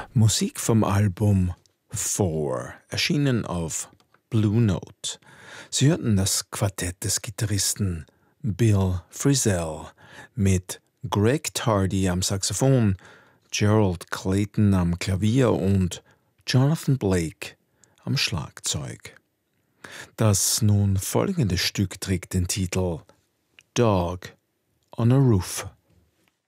Musik vom Album Four, erschienen auf Blue Note. Sie hörten das Quartett des Gitarristen Bill Frisell mit Greg Tardy am Saxophon, Gerald Clayton am Klavier und Jonathan Blake am Schlagzeug. Das nun folgende Stück trägt den Titel Dog on a Roof.